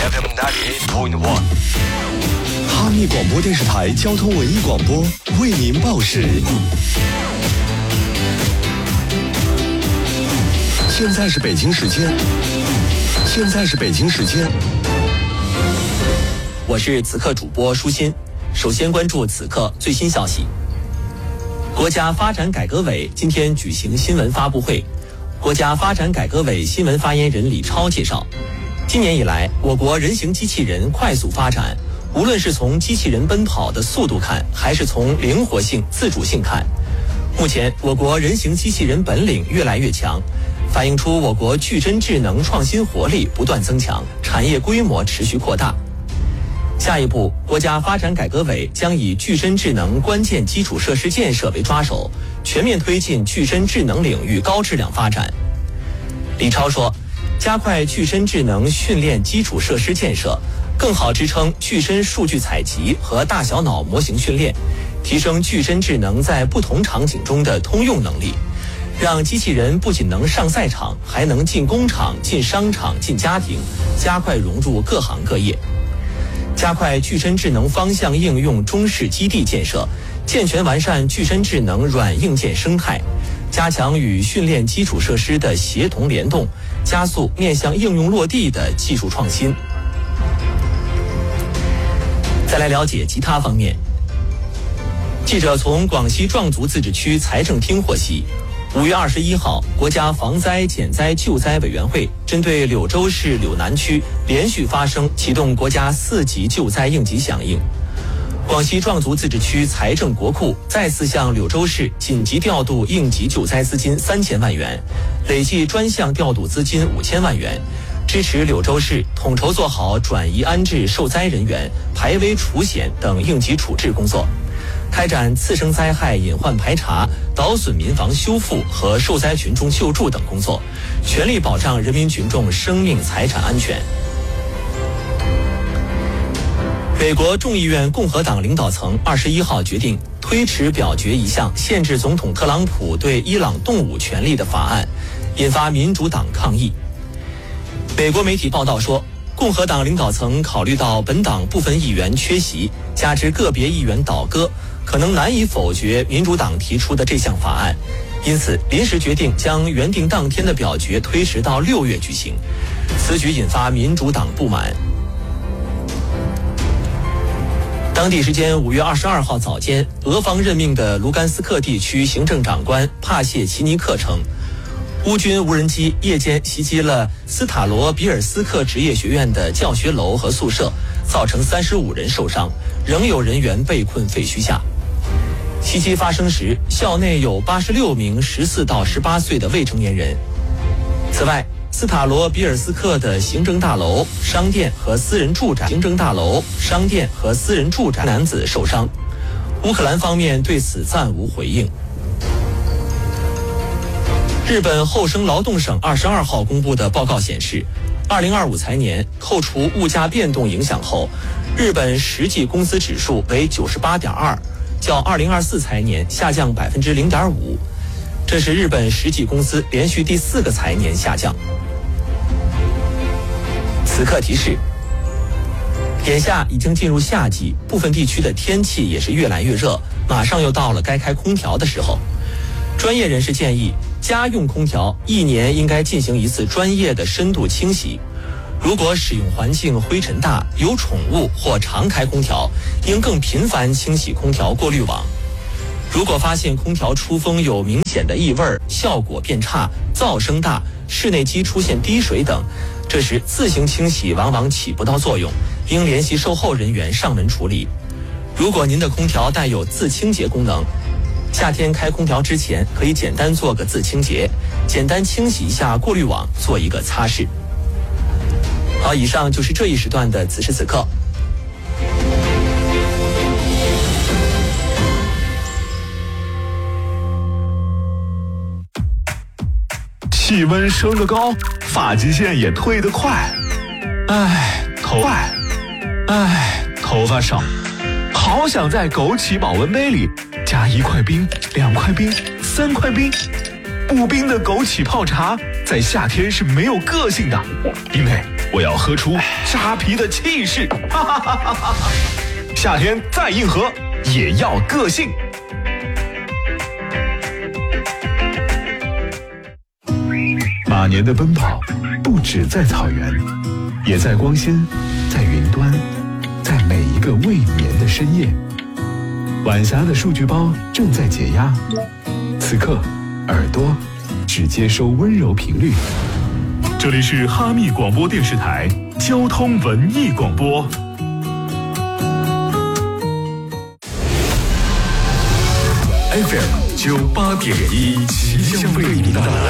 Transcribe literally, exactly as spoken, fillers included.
F M 九十八点一。 哈密广播电视台交通文艺广播为您报时。现在是北京时间，现在是北京时间。 我是此刻主播舒心，首先关注此刻最新消息。国家发展改革委今天举行新闻发布会，国家发展改革委新闻发言人李超介绍，今年以来，我国人形机器人快速发展，无论是从机器人奔跑的速度看，还是从灵活性、自主性看，目前我国人形机器人本领越来越强，反映出我国具真智能创新活力不断增强，产业规模持续扩大。下一步，国家发展改革委将以具真智能关键基础设施建设为抓手，全面推进具真智能领域高质量发展。李超说，加快具真智能训练基础设施建设，更好支撑具真数据采集和大小脑模型训练，提升具真智能在不同场景中的通用能力，让机器人不仅能上赛场，还能进工厂、进商场、进家庭，加快融入各行各业。加快具真智能方向应用中试基地建设，健全完善具真智能软硬件生态，加强与训练基础设施的协同联动，加速面向应用落地的技术创新。再来了解其他方面。记者从广西壮族自治区财政厅获悉，五月二十一号，国家防灾减灾救灾委员会针对柳州市柳南区连续发生，启动国家四级救灾应急响应。广西壮族自治区财政国库再次向柳州市紧急调度应急救灾资金三千万元，累计专项调度资金五千万元，支持柳州市统筹做好转移安置受灾人员、排危除险等应急处置工作，开展次生灾害隐患排查、捣损民房修复和受灾群众救助等工作，全力保障人民群众生命财产安全。美国众议院共和党领导层二十一号决定推迟表决一项限制总统特朗普对伊朗动武权利的法案，引发民主党抗议。美国媒体报道说，共和党领导层考虑到本党部分议员缺席，加之个别议员倒戈，可能难以否决民主党提出的这项法案，因此临时决定将原定当天的表决推迟到六月举行。此举引发民主党不满。当地时间五月二十二号早间，俄方任命的卢甘斯克地区行政长官帕谢奇尼克称，乌军无人机夜间袭击了斯塔罗比尔斯克职业学院的教学楼和宿舍，造成三十五人受伤，仍有人员被困废墟下。袭击发生时，校内有八十六名十四到十八岁的未成年人。此外，斯塔罗比尔斯克的行政大楼、商店和私人住宅、行政大楼、商店和私人住宅男子受伤。乌克兰方面对此暂无回应。日本厚生劳动省二十二号公布的报告显示，二零二五财年扣除物价变动影响后，日本实际工资指数为九十八点二，较二零二四财年下降百分之零点五，这是日本实际工资连续第四个财年下降。此刻提示，眼下已经进入夏季，部分地区的天气也是越来越热，马上又到了该开空调的时候。专业人士建议，家用空调一年应该进行一次专业的深度清洗。如果使用环境灰尘大、有宠物或常开空调，应更频繁清洗空调过滤网。如果发现空调出风有明显的异味、效果变差、噪声大、室内机出现滴水等，这时自行清洗往往起不到作用，应联系售后人员上门处理。如果您的空调带有自清洁功能，夏天开空调之前可以简单做个自清洁，简单清洗一下过滤网，做一个擦拭。好，以上就是这一时段的此时此刻。 气温升得高，发际线也退得快，唉，头快，唉，头发少，好想在枸杞保温杯里加一块冰、两块冰、三块冰。不冰的枸杞泡茶在夏天是没有个性的，因为我要喝出扎啤的气势。哈哈哈哈哈！夏天再硬核，也要个性。马年的奔跑，不止在草原，也在光纤，在云端，在每一个未眠的深夜。晚霞的数据包正在解压，此刻耳朵只接收温柔频率。这里是哈密广播电视台交通文艺广播。F M 九八点一，即将为您带来